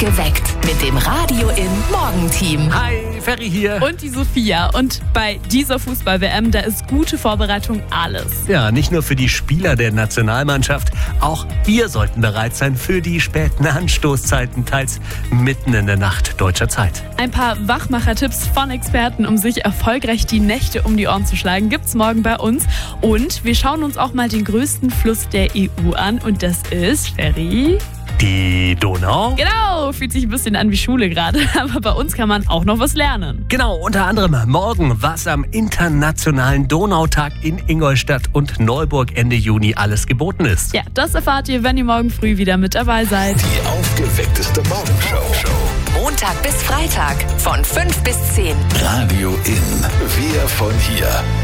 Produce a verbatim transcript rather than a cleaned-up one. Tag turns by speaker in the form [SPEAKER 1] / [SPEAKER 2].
[SPEAKER 1] Aufgeweckt mit dem Radio in Morgenteam.
[SPEAKER 2] Hi, Ferry hier.
[SPEAKER 3] Und die Sophia. Und bei dieser Fußball-W M, da ist gute Vorbereitung alles.
[SPEAKER 2] Ja, nicht nur für die Spieler der Nationalmannschaft, auch wir sollten bereit sein für die späten Anstoßzeiten, teils mitten in der Nacht deutscher Zeit.
[SPEAKER 3] Ein paar Wachmacher-Tipps von Experten, um sich erfolgreich die Nächte um die Ohren zu schlagen, gibt's morgen bei uns. Und wir schauen uns auch mal den größten Fluss der E U an. Und das ist, Ferry...
[SPEAKER 2] Die Donau?
[SPEAKER 3] Genau, fühlt sich ein bisschen an wie Schule gerade, aber bei uns kann man auch noch was lernen.
[SPEAKER 2] Genau, unter anderem morgen, was am Internationalen Donautag in Ingolstadt und Neuburg Ende Juni alles geboten ist.
[SPEAKER 3] Ja, das erfahrt ihr, wenn ihr morgen früh wieder mit dabei seid.
[SPEAKER 4] Die aufgeweckteste Morgenshow.
[SPEAKER 1] Montag bis Freitag von fünf bis zehn.
[SPEAKER 4] Radio in. Wir von hier.